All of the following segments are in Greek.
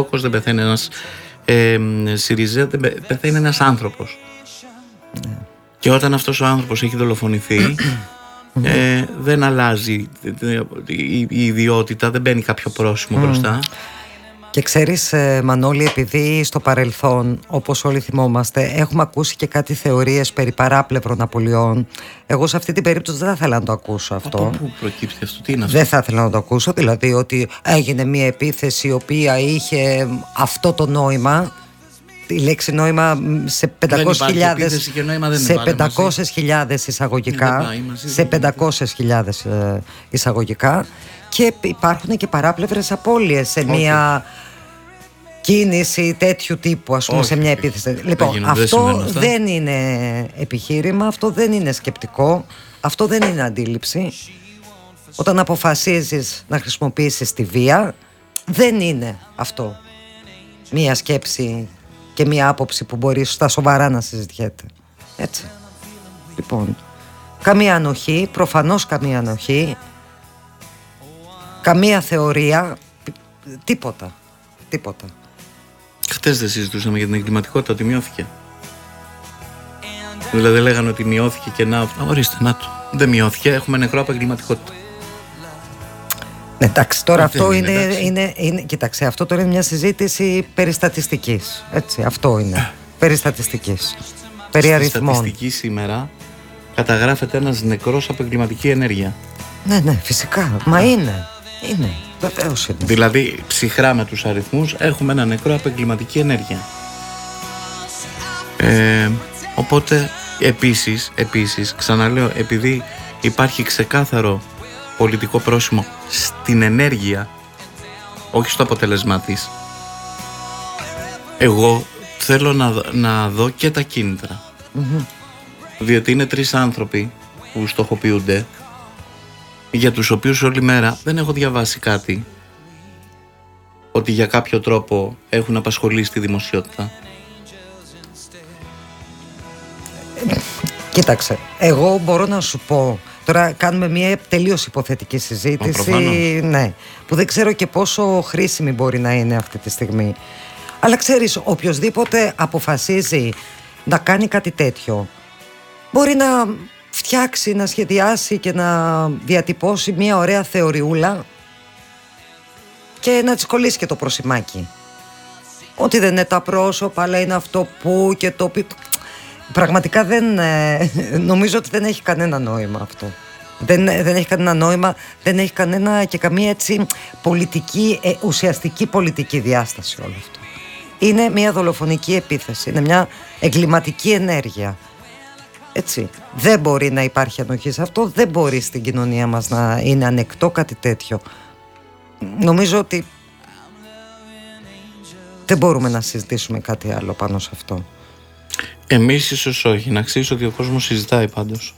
Πασόκος, δεν πεθαίνει ένας ΣΥΡΙΖΑ, δεν πεθαίνει ένας άνθρωπος. Και όταν αυτός ο άνθρωπος έχει δολοφονηθεί, δεν αλλάζει η ιδιότητα, δεν μπαίνει κάποιο πρόσημο μπροστά. Και ξέρεις, Μανώλη, επειδή στο παρελθόν, όπως όλοι θυμόμαστε, έχουμε ακούσει και κάτι θεωρίες περί παράπλευρων απολειών, εγώ σε αυτή την περίπτωση δεν θα ήθελα να το ακούσω αυτό. Από πού προκύπτει αυτό, τι είναι αυτό? Δεν θα ήθελα να το ακούσω, δηλαδή ότι έγινε μια επίθεση η οποία είχε αυτό το νόημα. Η λέξη νόημα σε 500.000 εισαγωγικά, σε 500.000 εισαγωγικά, και υπάρχουν και παράπλευρες απώλειες σε μια κίνηση τέτοιου τύπου, ας πούμε, σε μια επίθεση. Λοιπόν, αυτό δεν είναι επιχείρημα, αυτό δεν είναι σκεπτικό, αυτό δεν είναι αντίληψη. Όταν αποφασίζεις να χρησιμοποιήσεις τη βία, δεν είναι αυτό μια σκέψη και μια άποψη που μπορεί στα σοβαρά να συζητιέται. Έτσι. Λοιπόν, καμία ανοχή, προφανώς καμία ανοχή, καμία θεωρία, τίποτα. Χτες δεν συζητούσαμε για την εγκληματικότητα, ότι μειώθηκε? Δηλαδή λέγανε ότι μειώθηκε και να... Ορίστε, να το. Δεν μειώθηκε, έχουμε νεκρό από εγκληματικότητα. Εντάξει, τώρα αυτό είναι, κοίταξε, αυτό τώρα είναι μια συζήτηση περιστατιστικής. Έτσι, αυτό είναι. Περιστατιστικής. Περί αριθμών. Στη στατιστική σήμερα καταγράφεται ένας νεκρός από εγκληματική ενέργεια. Ναι, φυσικά. Μα είναι. Βεβαίως είναι. Δηλαδή, ψυχρά με τους αριθμούς, έχουμε ένα νεκρό από εγκληματική ενέργεια. Οπότε, επίσης, ξαναλέω, επειδή υπάρχει ξεκάθαρο πολιτικό πρόσημο στην ενέργεια, όχι στο αποτέλεσμά της, εγώ θέλω να δω και τα κίνητρα. Διότι είναι 3 άνθρωποι που στοχοποιούνται, για τους οποίους όλη μέρα δεν έχω διαβάσει κάτι ότι για κάποιο τρόπο έχουν απασχολήσει τη δημοσιότητα. Κοίταξε, εγώ μπορώ να σου πω, τώρα κάνουμε μια τελείως υποθετική συζήτηση, ναι, που δεν ξέρω και πόσο χρήσιμη μπορεί να είναι αυτή τη στιγμή. Αλλά ξέρεις, οποιοσδήποτε αποφασίζει να κάνει κάτι τέτοιο, μπορεί να φτιάξει, να σχεδιάσει και να διατυπώσει μια ωραία θεωριούλα και να της κολλήσει και το προσημάκι. Ότι δεν είναι τα πρόσωπα, αλλά είναι αυτό που και το πει. Πραγματικά νομίζω ότι δεν έχει κανένα νόημα αυτό. Δεν έχει κανένα νόημα, δεν έχει κανένα και καμία έτσι πολιτική, ουσιαστική πολιτική διάσταση όλο αυτό. Είναι μια δολοφονική επίθεση, είναι μια εγκληματική ενέργεια. Έτσι, δεν μπορεί να υπάρχει ανοχή σε αυτό, δεν μπορεί στην κοινωνία μας να είναι ανεκτό κάτι τέτοιο. Νομίζω ότι δεν μπορούμε να συζητήσουμε κάτι άλλο πάνω σε αυτό. Εμείς ίσως όχι, να ξέρεις ότι ο κόσμος συζητάει πάντως.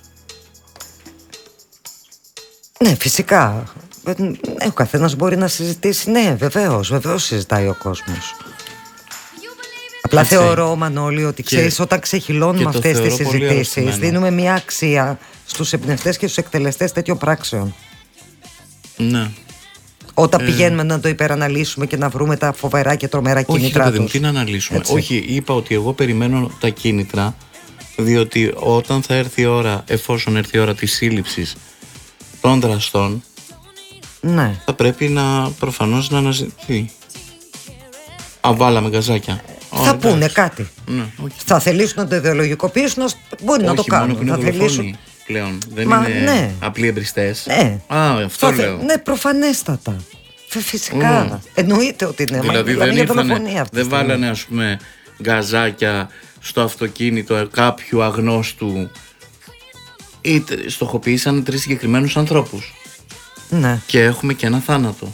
Ναι, φυσικά. Ο καθένας μπορεί να συζητήσει, ναι, βεβαίως συζητάει ο κόσμος. Απλά θεωρώ, Μανώλη, ότι ξέρεις, όταν ξεχυλώνουμε αυτές τις συζητήσεις, δίνουμε μια αξία στους εμπνευστές και στους εκτελεστές τέτοιων πράξεων. Ναι. Όταν πηγαίνουμε να το υπεραναλύσουμε και να βρούμε τα φοβερά και τρομερά κίνητρα τους. Όχι, τι να αναλύσουμε. Έτσι. Όχι, είπα ότι εγώ περιμένω τα κίνητρα, διότι όταν θα έρθει η ώρα, εφόσον έρθει η ώρα της σύλληψης των δραστών, ναι, θα πρέπει προφανώς να αναζητηθεί. Βάλαμε γκαζάκια. Θα πούνε κάτι. Ναι, θα θελήσουν να το ιδεολογικοποιήσουν, μπορεί να το κάνουν. Μόνο που είναι δολοφόνοι πλέον. Δεν είναι απλοί εμπριστές. Ναι. Αυτό λέω. Ναι, προφανέστατα. Φυσικά. Εννοείται ότι είναι. Δηλαδή δεν βάλανε, ας πούμε, γκαζάκια στο αυτοκίνητο κάποιου αγνώστου. Στοχοποιήσαν 3 συγκεκριμένους ανθρώπους. Ναι. Και έχουμε και ένα θάνατο.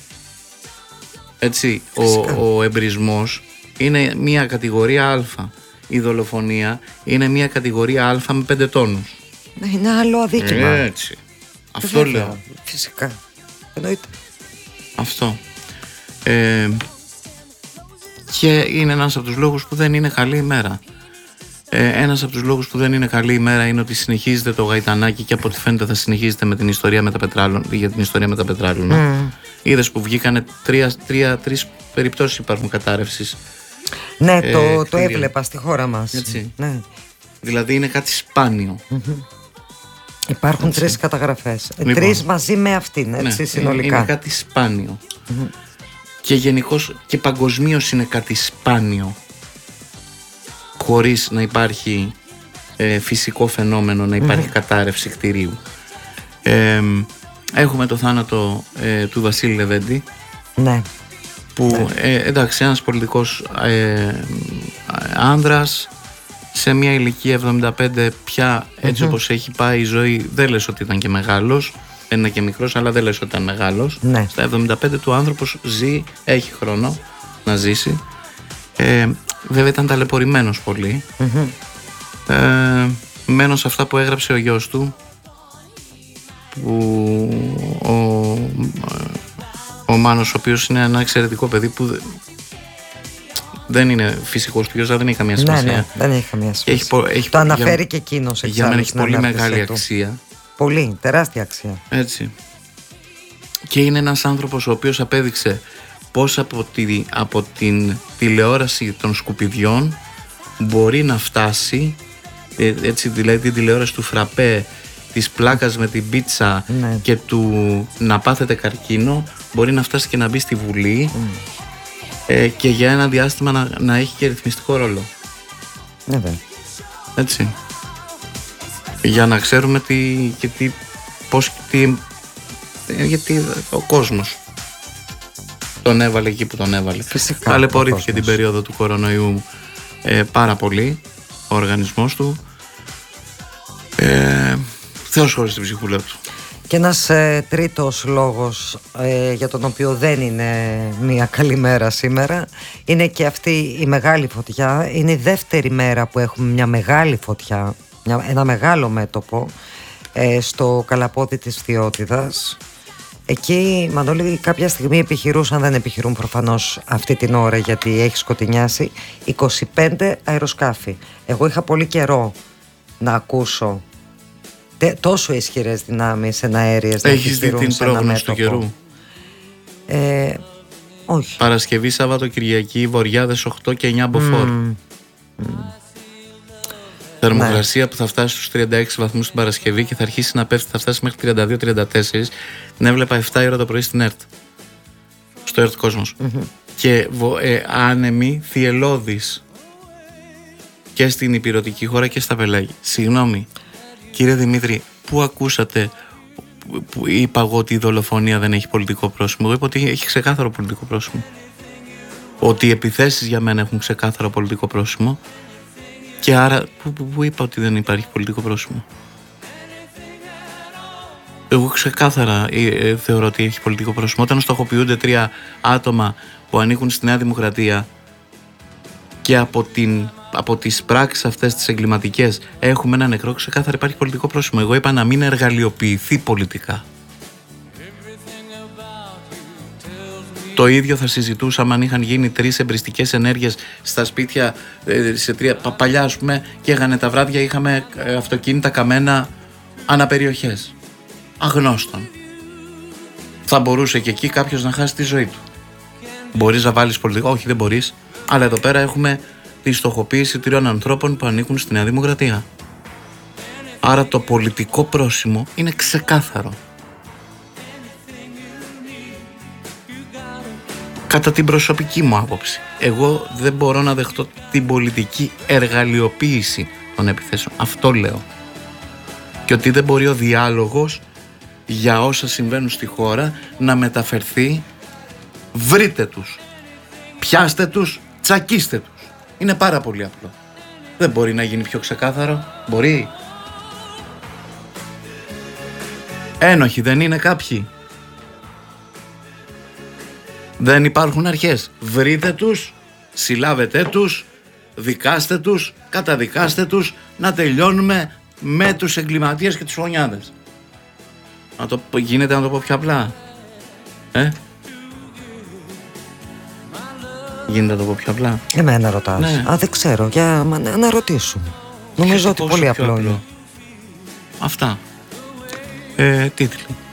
Έτσι, ο εμπρισμός είναι μια κατηγορία Α. Η δολοφονία είναι μια κατηγορία Α με 5 τόνους. Είναι άλλο αδίκημα. Έτσι. Αυτό λέω. Φυσικά. Εννοείται. Αυτό. Και είναι ένας από τους λόγους που δεν είναι καλή ημέρα. Ένας από τους λόγους που δεν είναι καλή ημέρα είναι ότι συνεχίζεται το γαϊτανάκι και από ό,τι φαίνεται θα συνεχίζεται με την ιστορία με τα πετράλαινα. Για την ιστορία με τα πετράλαινα. Είδες που βγήκανε 3 περιπτώσεις υπάρχουν κατάρρευσης. Ναι, το έβλεπα στη χώρα μας. Έτσι. Ναι. Δηλαδή είναι κάτι σπάνιο. Υπάρχουν 3 καταγραφές. Λοιπόν. 3 μαζί με αυτήν, έτσι, συνολικά. Είναι κάτι σπάνιο. Και γενικώς και παγκοσμίως είναι κάτι σπάνιο. Χωρίς να υπάρχει φυσικό φαινόμενο, να υπάρχει κατάρρευση κτηρίου. Έχουμε το θάνατο του Βασίλη Λεβέντη. Ναι. Που εντάξει, ένας πολιτικός άνδρας σε μια ηλικία 75 πια, έτσι όπως έχει πάει η ζωή, δεν λες ότι ήταν και μεγάλος, δεν είναι και μικρός, αλλά δεν λες ότι ήταν μεγάλος. Ναι. Στα 75 του άνθρωπος ζει, έχει χρόνο να ζήσει. Βέβαια ήταν ταλαιπωρημένος πολύ. Μένω σε αυτά που έγραψε ο γιος του, που ο Μάνος, ο οποίος είναι ένα εξαιρετικό παιδί που δεν είναι φυσικός του γιος, δεν έχει καμία σημασία. Ναι, δεν έχει καμία σημασία. Έχει, το αναφέρει και εκείνος. Για μένα έχει πολύ μεγάλη αξία. Πολύ, τεράστια αξία. Έτσι. Και είναι ένας άνθρωπος ο οποίος απέδειξε πώς από την τηλεόραση των σκουπιδιών μπορεί να φτάσει, έτσι, δηλαδή την τηλεόραση του φραπέ, της πλάκας με την πίτσα και του να πάθετε καρκίνο, μπορεί να φτάσει και να μπει στη Βουλή και για ένα διάστημα να έχει και ρυθμιστικό ρόλο. Έτσι. Για να ξέρουμε γιατί ο κόσμος τον έβαλε εκεί που τον έβαλε. Ταλαιπωρήθηκε την περίοδο του κορονοϊού πάρα πολύ ο οργανισμός του. Θεός χωρίς την ψυχούλα του. Και ένας τρίτος λόγος για τον οποίο δεν είναι μια καλή μέρα σήμερα είναι και αυτή η μεγάλη φωτιά. Είναι η δεύτερη μέρα που έχουμε μια μεγάλη φωτιά, ένα μεγάλο μέτωπο στο καλαπόδι της Φθιώτιδας. Εκεί, Μανώλη, κάποια στιγμή επιχειρούσαν, δεν επιχειρούν προφανώς αυτή την ώρα γιατί έχει σκοτεινιάσει, 25 αεροσκάφη. Εγώ είχα πολύ καιρό να ακούσω τόσο ισχυρές δυνάμεις εναέριες να επιχειρούν σε ένα μέτωπο. Έχεις δει την πρόγνωση του καιρού? Όχι. Παρασκευή, Σάββατο, Κυριακή, Βορειάδες 8 και 9 μποφόρ. Θερμοκρασία που θα φτάσει στους 36 βαθμούς την Παρασκευή και θα αρχίσει να πέφτει, θα φτάσει μέχρι 32-34. Την έβλεπα 7 η ώρα το πρωί στην ΕΡΤ, στο ΕΡΤ Κόσμος. Και άνεμοι θυελλώδεις και στην υπηρετική χώρα και στα πελάγια. Συγγνώμη, κύριε Δημήτρη, πού ακούσατε που είπα εγώ ότι η δολοφονία δεν έχει πολιτικό πρόσημο? Εγώ είπα ότι έχει ξεκάθαρο πολιτικό πρόσημο. Ότι οι επιθέσεις για μένα έχουν ξεκάθαρο πολιτικό πρόσημο. Και άρα, πού είπα ότι δεν υπάρχει πολιτικό πρόσημο? Εγώ ξεκάθαρα θεωρώ ότι έχει πολιτικό πρόσημο. Όταν στοχοποιούνται 3 άτομα που ανήκουν στη Νέα Δημοκρατία και από τις πράξεις αυτές τις εγκληματικές έχουμε ένα νεκρό, ξεκάθαρα υπάρχει πολιτικό πρόσημο. Εγώ είπα να μην εργαλειοποιηθεί πολιτικά. Το ίδιο θα συζητούσαμε αν είχαν γίνει 3 εμπριστικές ενέργειες στα σπίτια, σε 3 παλιά, ας πούμε, και έγανε τα βράδια, είχαμε αυτοκίνητα καμένα αναπεριοχές αγνώστων. Θα μπορούσε και εκεί κάποιος να χάσει τη ζωή του. Μπορείς να βάλεις πολιτικό? Όχι, δεν μπορείς. Αλλά εδώ πέρα έχουμε τη στοχοποίηση 3 ανθρώπων που ανήκουν στη Νέα Δημοκρατία. Άρα το πολιτικό πρόσημο είναι ξεκάθαρο. Κατά την προσωπική μου άποψη, εγώ δεν μπορώ να δεχτώ την πολιτική εργαλειοποίηση των επιθέσεων. Αυτό λέω. Και ότι δεν μπορεί ο διάλογος για όσα συμβαίνουν στη χώρα να μεταφερθεί βρείτε τους, πιάστε τους, τσακίστε τους. Είναι πάρα πολύ απλό. Δεν μπορεί να γίνει πιο ξεκάθαρο? Μπορεί? Ένοχοι δεν είναι κάποιοι? Δεν υπάρχουν αρχές? Βρείτε τους, συλλάβετε τους, δικάστε τους, καταδικάστε τους, να τελειώνουμε με τους εγκληματίες και τους φωνιάδες. Γίνεται να το πω πιο απλά? Γίνεται να το πω πιο απλά? Εμένα ρωτάς? Ναι. Δεν ξέρω, για να ρωτήσουμε. Νομίζω ότι πολύ απλό είναι. Αυτά. Τίτλοι.